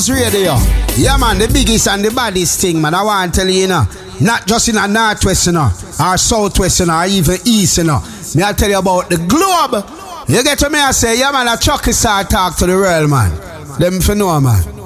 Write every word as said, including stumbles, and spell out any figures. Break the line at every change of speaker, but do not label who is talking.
Buzz Radio. Yeah, man, the biggest and the baddest thing, man. I want to tell you, you know, not just in a northwest, you know, or southwest, you know, or even east, you know. Me I tell you about the globe. You get to me, I say, yeah, man, a Chucky Star talk to the world, man. Them for know, man.